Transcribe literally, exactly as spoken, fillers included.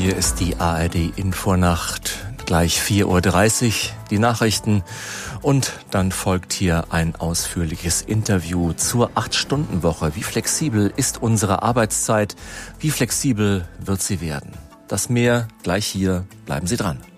Hier ist die A R D-Infonacht, gleich vier Uhr dreißig, die Nachrichten und dann folgt hier ein ausführliches Interview zur acht-Stunden-Woche. Wie flexibel ist unsere Arbeitszeit? Wie flexibel wird sie werden? Das mehr gleich hier. Bleiben Sie dran.